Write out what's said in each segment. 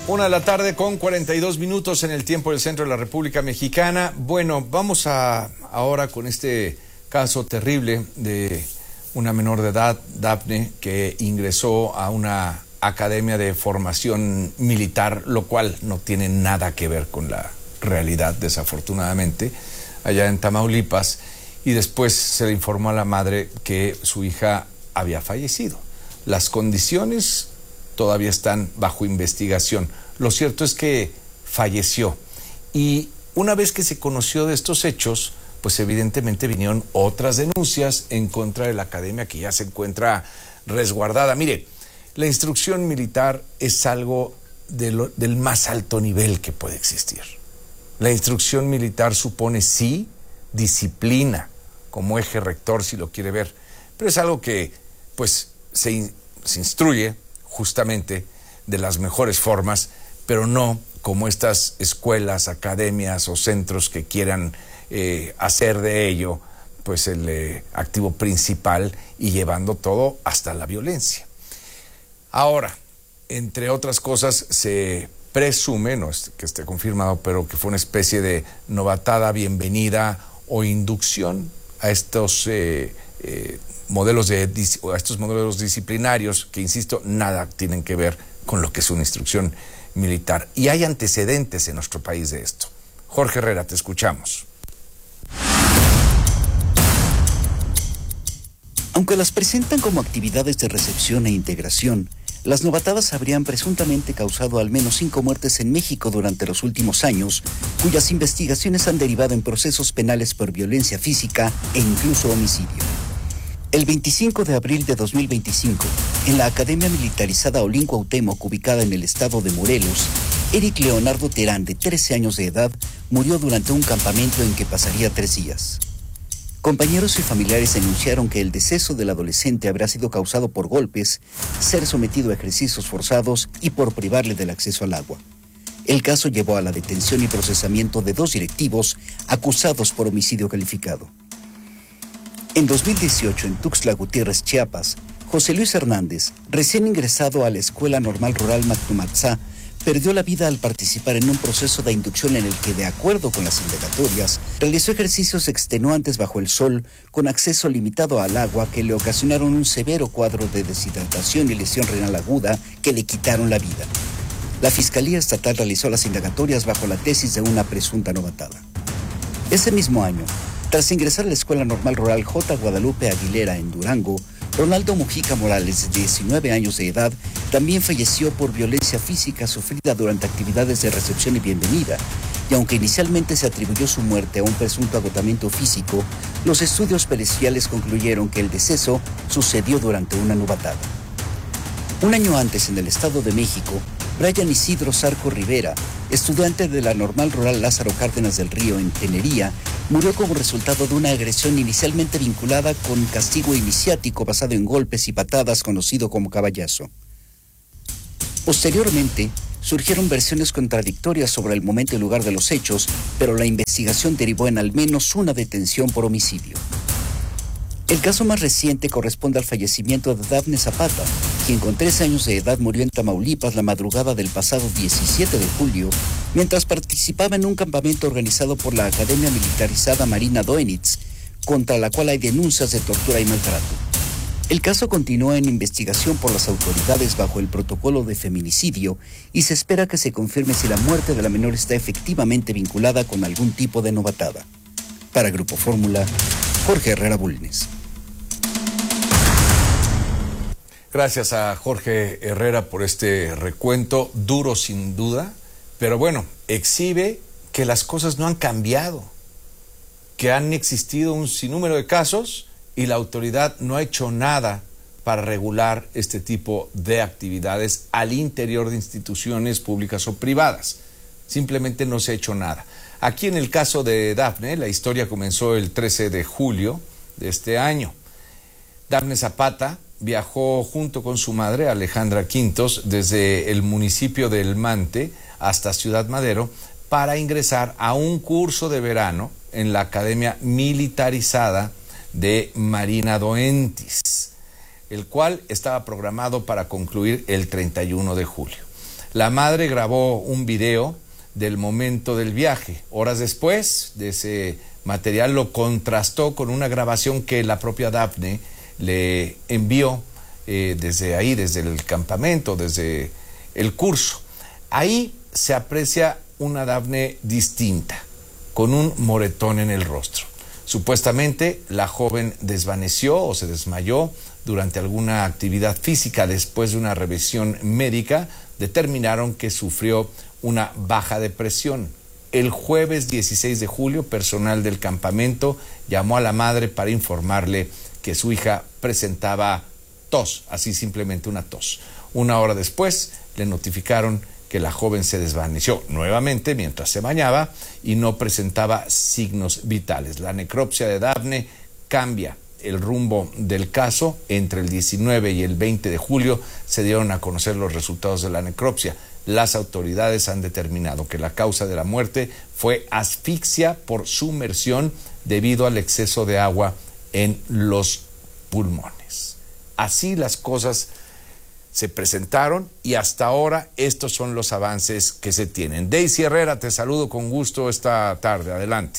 1 de la tarde con 42 minutos en el tiempo del centro de la República Mexicana. Bueno, vamos ahora con este caso terrible de una menor de edad, Dafne, que ingresó a una academia de formación militar, lo cual no tiene nada que ver con la realidad, desafortunadamente, allá en Tamaulipas, y después se le informó a la madre que su hija había fallecido. Las condiciones todavía están bajo investigación. Lo cierto es que falleció. Y una vez que se conoció de estos hechos, pues evidentemente vinieron otras denuncias en contra de la academia que ya se encuentra resguardada. Mire, la instrucción militar es algo del más alto nivel que puede existir. La instrucción militar supone, sí, disciplina como eje rector, si lo quiere ver, pero es algo que, pues, se instruye justamente de las mejores formas, pero no como estas escuelas, academias o centros que quieran hacer de ello pues el activo principal y llevando todo hasta la violencia. Ahora, entre otras cosas, se presume, no es que esté confirmado, pero que fue una especie de novatada, bienvenida o inducción a estos modelos disciplinarios que, insisto, nada tienen que ver con lo que es una instrucción militar. Y hay antecedentes en nuestro país de esto. Jorge Herrera, te escuchamos. Aunque las presentan como actividades de recepción e integración, las novatadas habrían presuntamente causado al menos 5 muertes en México durante los últimos años, cuyas investigaciones han derivado en procesos penales por violencia física e incluso homicidio. El 25 de abril de 2025, en la Academia Militarizada Olin Cuauhtémoc, ubicada en el estado de Morelos, Eric Leonardo Terán, de 13 años de edad, murió durante un campamento en que pasaría 3 días. Compañeros y familiares denunciaron que el deceso del adolescente habría sido causado por golpes, ser sometido a ejercicios forzados y por privarle del acceso al agua. El caso llevó a la detención y procesamiento de 2 directivos acusados por homicidio calificado. En 2018, en Tuxtla Gutiérrez, Chiapas, José Luis Hernández, recién ingresado a la Escuela Normal Rural Macnumatzá, perdió la vida al participar en un proceso de inducción en el que, de acuerdo con las indagatorias, realizó ejercicios extenuantes bajo el sol con acceso limitado al agua que le ocasionaron un severo cuadro de deshidratación y lesión renal aguda que le quitaron la vida. La Fiscalía Estatal realizó las indagatorias bajo la tesis de una presunta novatada. Ese mismo año, tras ingresar a la Escuela Normal Rural J. Guadalupe Aguilera en Durango, Ronaldo Mujica Morales, de 19 años de edad, también falleció por violencia física sufrida durante actividades de recepción y bienvenida, y aunque inicialmente se atribuyó su muerte a un presunto agotamiento físico, los estudios periciales concluyeron que el deceso sucedió durante una novatada. Un año antes, en el Estado de México, Brian Isidro Zarco Rivera, estudiante de la Normal Rural Lázaro Cárdenas del Río en Tenería, murió como resultado de una agresión inicialmente vinculada con castigo iniciático basado en golpes y patadas, conocido como caballazo. Posteriormente, surgieron versiones contradictorias sobre el momento y lugar de los hechos, pero la investigación derivó en al menos una detención por homicidio. El caso más reciente corresponde al fallecimiento de Dafne Zapata, quien con 13 años de edad murió en Tamaulipas la madrugada del pasado 17 de julio, mientras participaba en un campamento organizado por la Academia Militarizada Marina Doenitz, contra la cual hay denuncias de tortura y maltrato. El caso continúa en investigación por las autoridades bajo el protocolo de feminicidio y se espera que se confirme si la muerte de la menor está efectivamente vinculada con algún tipo de novatada. Para Grupo Fórmula, Jorge Herrera Bulnes. Gracias a Jorge Herrera por este recuento, duro sin duda, pero bueno, exhibe que las cosas no han cambiado, que han existido un sinnúmero de casos y la autoridad no ha hecho nada para regular este tipo de actividades al interior de instituciones públicas o privadas. Simplemente no se ha hecho nada. Aquí en el caso de Dafne, la historia comenzó el 13 de julio de este año. Dafne Zapata viajó junto con su madre, Alejandra Quintos, desde el municipio de El Mante hasta Ciudad Madero para ingresar a un curso de verano en la Academia Militarizada de Marina Doentis, el cual estaba programado para concluir el 31 de julio. La madre grabó un video del momento del viaje. Horas después de ese material lo contrastó con una grabación que la propia Dafne le envió desde ahí, desde el campamento, desde el curso. Ahí se aprecia una Dafne distinta, con un moretón en el rostro. Supuestamente la joven desvaneció o se desmayó durante alguna actividad física. Después de una revisión médica determinaron que sufrió una baja de presión. El jueves 16 de julio, personal del campamento llamó a la madre para informarle que su hija presentaba tos, así simplemente una tos. Una hora después le notificaron que la joven se desvaneció nuevamente mientras se bañaba y no presentaba signos vitales. La necropsia de Dafne cambia el rumbo del caso. Entre el 19 y el 20 de julio se dieron a conocer los resultados de la necropsia. Las autoridades han determinado que la causa de la muerte fue asfixia por sumersión debido al exceso de agua en los pulmones. Así las cosas se presentaron y hasta ahora estos son los avances que se tienen. Daisy Herrera, te saludo con gusto esta tarde. Adelante.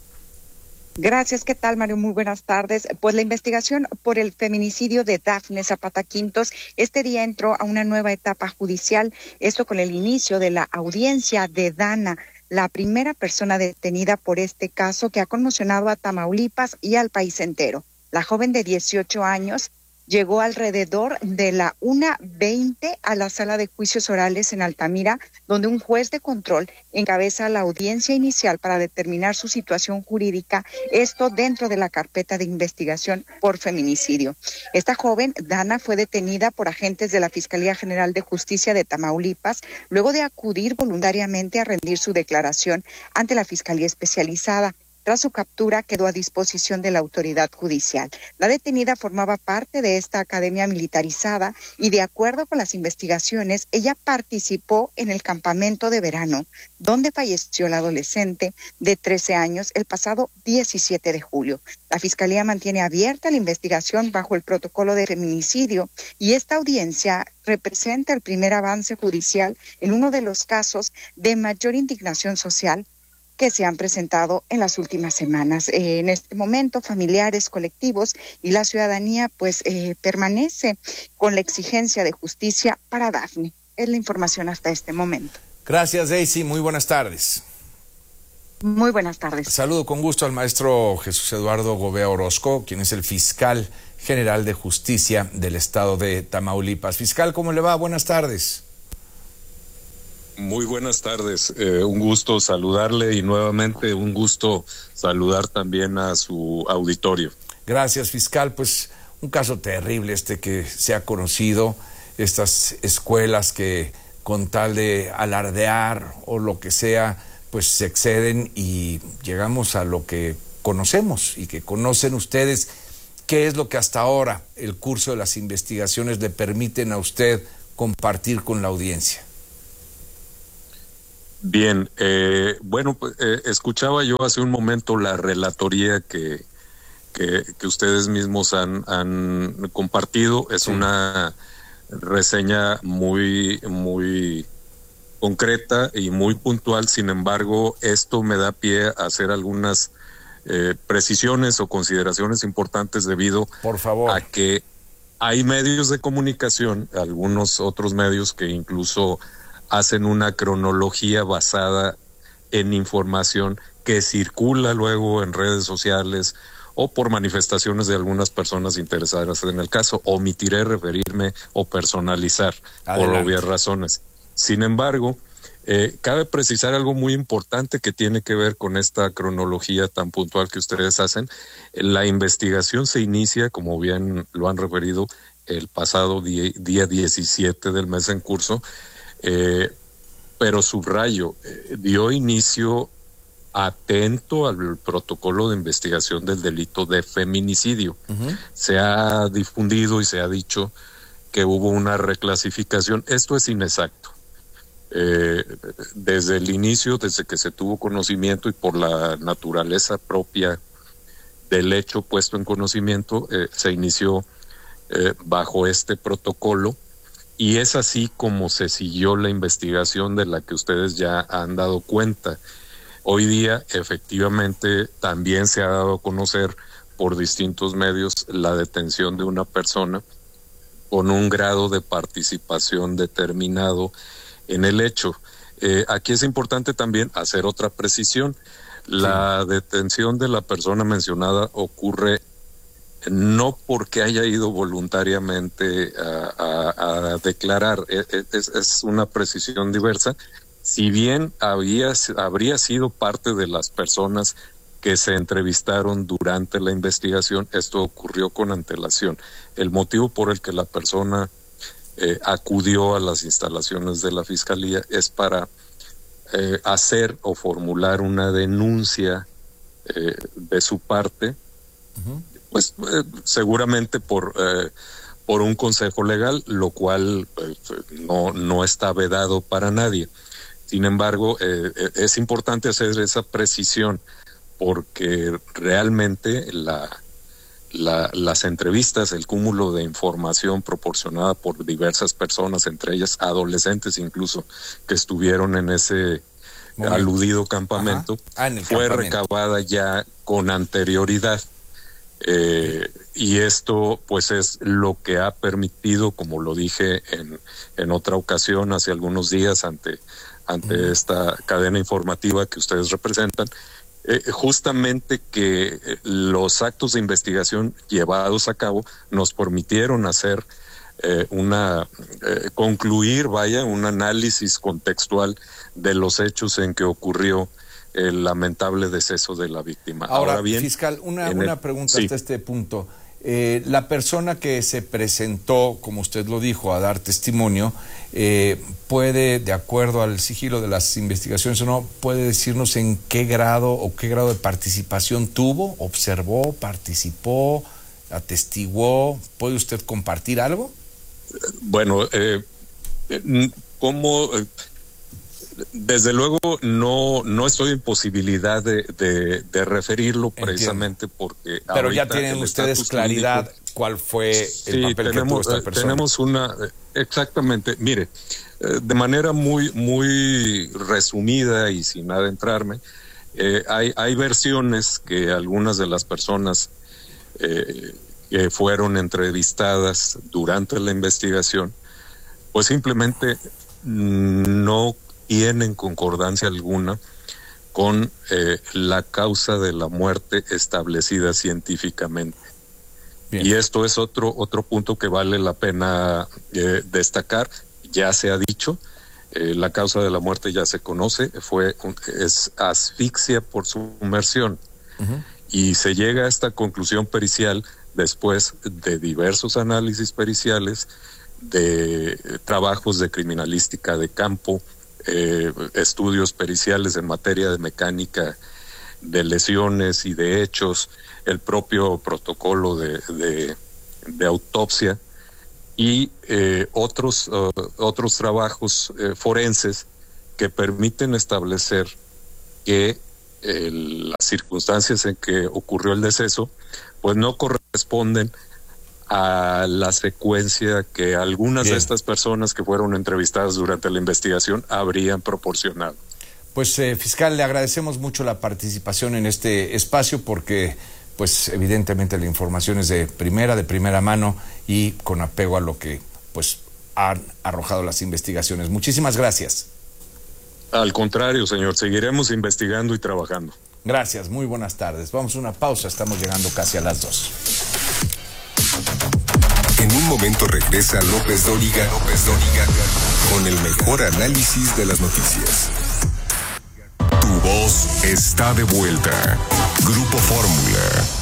Gracias, ¿qué tal, Mario? Muy buenas tardes. Pues la investigación por el feminicidio de Dafne Zapata Quintos este día entró a una nueva etapa judicial, esto con el inicio de la audiencia de Dana, la primera persona detenida por este caso que ha conmocionado a Tamaulipas y al país entero. La joven de 18 años llegó alrededor de la 1:20 a la sala de juicios orales en Altamira, donde un juez de control encabeza la audiencia inicial para determinar su situación jurídica, esto dentro de la carpeta de investigación por feminicidio. Esta joven, Dana, fue detenida por agentes de la Fiscalía General de Justicia de Tamaulipas, luego de acudir voluntariamente a rendir su declaración ante la Fiscalía Especializada. Tras su captura, quedó a disposición de la autoridad judicial. La detenida formaba parte de esta academia militarizada y, de acuerdo con las investigaciones, ella participó en el campamento de verano, donde falleció la adolescente de 13 años el pasado 17 de julio. La Fiscalía mantiene abierta la investigación bajo el protocolo de feminicidio y esta audiencia representa el primer avance judicial en uno de los casos de mayor indignación social que se han presentado en las últimas semanas. En este momento, familiares, colectivos y la ciudadanía permanece con la exigencia de justicia para Dafne. Es la información hasta este momento. Gracias, Daisy. Muy buenas tardes. Muy buenas tardes. Saludo con gusto al maestro Jesús Eduardo Gobea Orozco, quien es el fiscal general de justicia del estado de Tamaulipas. Fiscal, ¿cómo le va? Buenas tardes. Muy buenas tardes, un gusto saludarle y nuevamente un gusto saludar también a su auditorio. Gracias, fiscal. Pues un caso terrible que se ha conocido, estas escuelas que con tal de alardear o lo que sea, pues se exceden y llegamos a lo que conocemos y que conocen ustedes. ¿Qué es lo que hasta ahora el curso de las investigaciones le permiten a usted compartir con la audiencia? Bien, escuchaba yo hace un momento la relatoría que ustedes mismos han compartido. Es una reseña muy concreta y muy puntual. Sin embargo, esto me da pie a hacer algunas precisiones o consideraciones importantes debido a que hay medios de comunicación, algunos otros medios que incluso hacen una cronología basada en información que circula luego en redes sociales o por manifestaciones de algunas personas interesadas en el caso. Omitiré referirme o personalizar. Adelante. Por obvias razones. Sin embargo, cabe precisar algo muy importante que tiene que ver con esta cronología tan puntual que ustedes hacen. La investigación se inicia, como bien lo han referido, el pasado día 17 del mes en curso, pero subrayo, dio inicio atento al protocolo de investigación del delito de feminicidio. Uh-huh. Se ha difundido y se ha dicho que hubo una reclasificación. Esto es inexacto. Desde el inicio, desde que se tuvo conocimiento y por la naturaleza propia del hecho puesto en conocimiento, se inició bajo este protocolo y es así como se siguió la investigación de la que ustedes ya han dado cuenta. Hoy día, efectivamente, también se ha dado a conocer por distintos medios la detención de una persona con un grado de participación determinado en el hecho. Aquí es importante también hacer otra precisión. La detención de la persona mencionada ocurre no porque haya ido voluntariamente a declarar, es una precisión diversa. Si bien habría sido parte de las personas que se entrevistaron durante la investigación, esto ocurrió con antelación. El motivo por el que la persona acudió a las instalaciones de la Fiscalía es para hacer o formular una denuncia de su parte, pues seguramente por un consejo legal, lo cual no está vedado para nadie. Sin embargo, es importante hacer esa precisión porque realmente las entrevistas, el cúmulo de información proporcionada por diversas personas, entre ellas adolescentes incluso, que estuvieron en ese aludido campamento, fue recabada ya con anterioridad. Y esto pues es lo que ha permitido, como lo dije en otra ocasión hace algunos días ante esta cadena informativa que ustedes representan, justamente que los actos de investigación llevados a cabo nos permitieron hacer concluir un análisis contextual de los hechos en que ocurrió el lamentable deceso de la víctima. Ahora bien, fiscal, una pregunta hasta este punto. La persona que se presentó, como usted lo dijo, a dar testimonio, puede, de acuerdo al sigilo de las investigaciones o no, puede decirnos en qué grado o qué grado de participación tuvo, observó, participó, atestiguó. ¿Puede usted compartir algo? Bueno, desde luego no estoy en posibilidad de referirlo. Entiendo. Precisamente porque... Pero ya tienen ustedes claridad cuál fue el papel que tuvo esta persona. Tenemos exactamente, mire, de manera muy resumida y sin adentrarme, hay versiones que algunas de las personas que fueron entrevistadas durante la investigación, pues simplemente no tienen concordancia alguna con la causa de la muerte establecida científicamente. Bien. Y esto es otro punto que vale la pena destacar. Ya se ha dicho, la causa de la muerte ya se conoce, es asfixia por sumersión. Y se llega a esta conclusión pericial después de diversos análisis periciales, de trabajos de criminalística de campo, estudios periciales en materia de mecánica de lesiones y de hechos, el propio protocolo de autopsia y otros trabajos forenses que permiten establecer que las circunstancias en que ocurrió el deceso pues no corresponden a la secuencia que algunas de estas personas que fueron entrevistadas durante la investigación habrían proporcionado. Pues fiscal, le agradecemos mucho la participación en este espacio porque pues evidentemente la información es de primera mano y con apego a lo que pues han arrojado las investigaciones. Muchísimas gracias. Al contrario, señor, seguiremos investigando y trabajando. Gracias, muy buenas tardes. Vamos a una pausa, estamos llegando casi a las 2. En un momento regresa López Dóriga con el mejor análisis de las noticias. Tu voz está de vuelta. Grupo Fórmula.